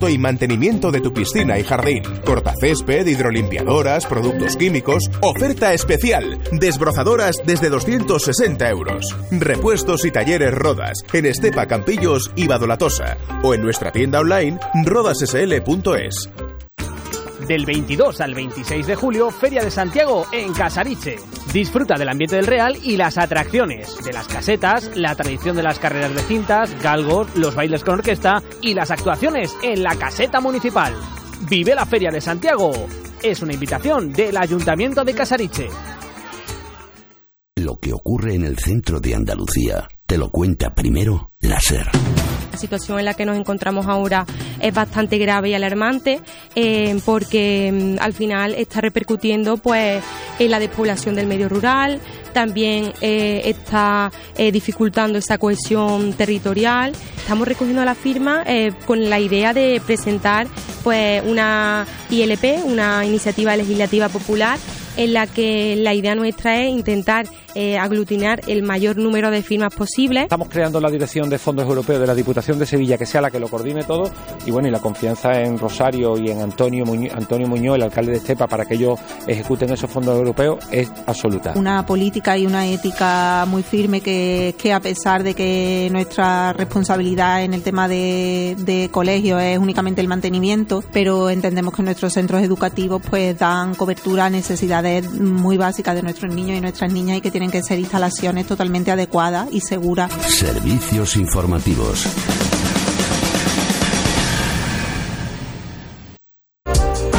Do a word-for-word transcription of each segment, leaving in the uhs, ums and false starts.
y mantenimiento de tu piscina y jardín. Cortacésped, hidrolimpiadoras, productos químicos. Oferta especial. Desbrozadoras desde doscientos sesenta euros. Repuestos y talleres Rodas en Estepa, Campillos y Badolatosa. O en nuestra tienda online rodas s l punto es. Del veintidós al veintiséis de julio, Feria de Santiago en Casariche. Disfruta del ambiente del Real y las atracciones, de las casetas, la tradición de las carreras de cintas, galgos, los bailes con orquesta y las actuaciones en la caseta municipal. ¡Vive la Feria de Santiago! Es una invitación del Ayuntamiento de Casariche. Lo que ocurre en el centro de Andalucía te lo cuenta primero la SER. La situación en la que nos encontramos ahora es bastante grave y alarmante eh, porque mm, al final está repercutiendo pues en la despoblación del medio rural, también eh, está eh, dificultando esa cohesión territorial. Estamos recogiendo la firma eh, con la idea de presentar pues una I L P, una iniciativa legislativa popular, en la que la idea nuestra es intentar eh, aglutinar el mayor número de firmas posible. Estamos creando la dirección de fondos europeos de la Diputación de Sevilla, que sea la que lo coordine todo, y bueno, y la confianza en Rosario y en Antonio Muñoz, Antonio Muñoz, el alcalde de Estepa, para que ellos ejecuten esos fondos europeos es absoluta. Una política y una ética muy firme que, que a pesar de que nuestra responsabilidad en el tema de, de colegio es únicamente el mantenimiento, pero entendemos que nuestros centros educativos pues dan cobertura a necesidades muy básicas de nuestros niños y nuestras niñas, y que tienen que ser instalaciones totalmente adecuadas y seguras. Servicios informativos.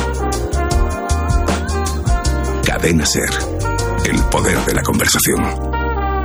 Cadena SER. El poder de la conversación.